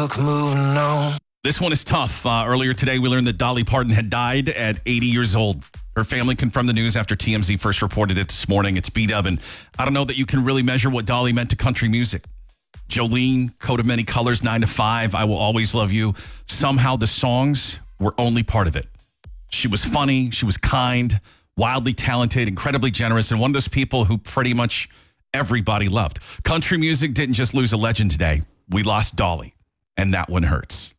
book, moving on. This one is tough. Earlier today, we learned that Dolly Parton had died at 80 years old. Her family confirmed the news after TMZ first reported it this morning. It's B-Dub, and I don't know that you can really measure what Dolly meant to country music. Jolene, Coat of Many Colors, 9 to 5, I Will Always Love You. Somehow the songs were only part of it. She was funny. She was kind, wildly talented, incredibly generous, and one of those people who pretty much everybody loved. Country music didn't just lose a legend today. We lost Dolly, and that one hurts.